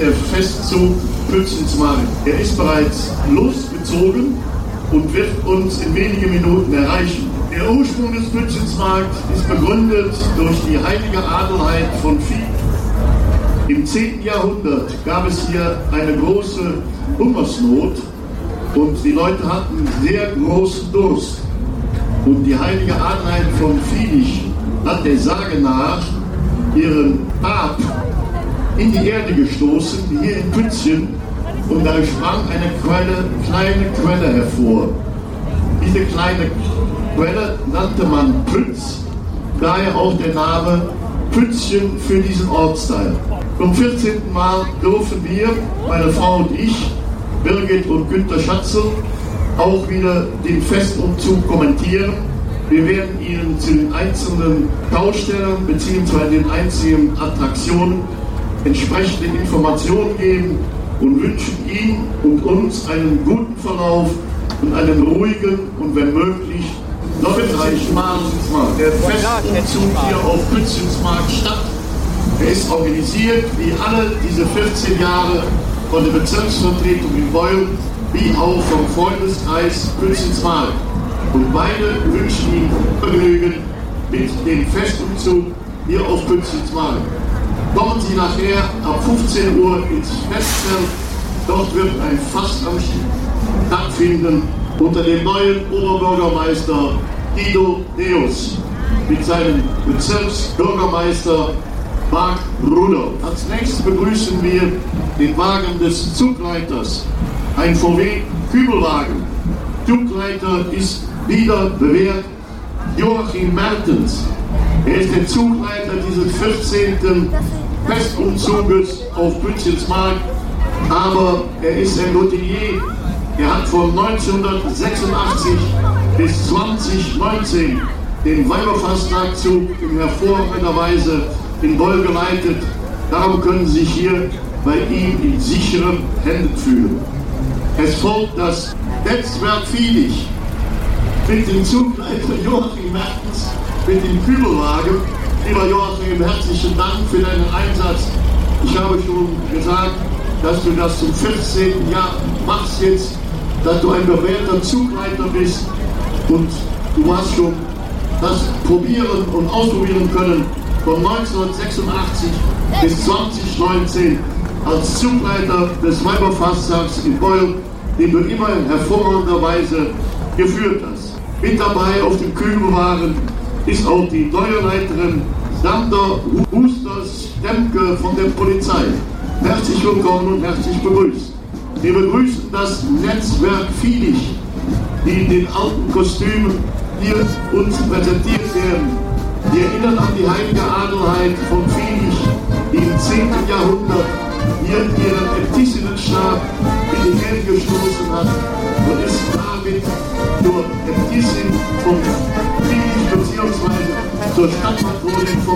der Festzug Pützensmarkt. Er ist bereits losgezogen und wird uns in wenigen Minuten erreichen. Der Ursprung des Pützensmarkts ist begründet durch die heilige Adelheid von Vieh. Im 10. Jahrhundert gab es hier eine große Hungersnot und die Leute hatten sehr großen Durst. Und die heilige Adelheid von Vieh hat der Sage nach ihren Stab in die Erde gestoßen, hier in Pützchen, und da sprang eine kleine Quelle hervor. Diese kleine Quelle nannte man Pütz, daher auch der Name Pützchen für diesen Ortsteil. Zum 14. Mal dürfen wir, meine Frau und ich, Birgit und Günter Schatzel, auch wieder den Festumzug kommentieren. Wir werden Ihnen zu den einzelnen Baustellen bzw. den einzelnen Attraktionen entsprechende Informationen geben und wünschen Ihnen und uns einen guten Verlauf und einen ruhigen und wenn möglich noch 40 Mal der Festumzug hier auf Pützensmarkt statt. Er ist organisiert wie alle diese 14 Jahre von der Bezirksvertretung in Beul wie auch vom Freundeskreis Pützensmarkt. Und beide wünschen Ihnen Vergnügen mit dem Festumzug hier auf Pützensmarkt. Kommen Sie nachher ab 15 Uhr ins Festzelt. Dort wird ein Fastanstich stattfinden unter dem neuen Oberbürgermeister Guido Deus mit seinem Bezirksbürgermeister Marc Ruder. Als nächstes begrüßen wir den Wagen des Zugleiters, ein VW-Kübelwagen. Zugleiter ist wieder bewährt Joachim Mertens. Er ist der Zugleiter dieses 14. Festumzuges auf Pützensmarkt, aber er ist ein Routinier. Er hat von 1986 bis 2019 den Weiberfastnachtzug in hervorragender Weise in Beul geleitet. Darum können Sie sich hier bei ihm in sicheren Händen fühlen. Es folgt das Netzwerk Vieh mit dem Zugleiter Joachim Mertens, mit dem Kübelwagen. Lieber Joachim, herzlichen Dank für deinen Einsatz. Ich habe schon gesagt, dass du das zum 14. Jahr machst jetzt, dass du ein bewährter Zugleiter bist und du hast schon das probieren und ausprobieren können von 1986 bis 2019 als Zugleiter des Weiberfasttags in Beul, den du immer in hervorragender Weise geführt hast. Mit dabei auf dem Kübelwagen ist auch die neue Leiterin Sander Husters-Stemke von der Polizei. Herzlich willkommen und herzlich begrüßt. Wir begrüßen das Netzwerk Vieh, die in den alten Kostümen hier uns präsentiert werden. Wir erinnern an die heilige Adelheid von Vieh, die im 10. Jahrhundert hier ihren Äbtissinnenstab in die Erde gestoßen hat und ist damit zur Äbtissin von Vieh bzw. zur Stadtpatronin von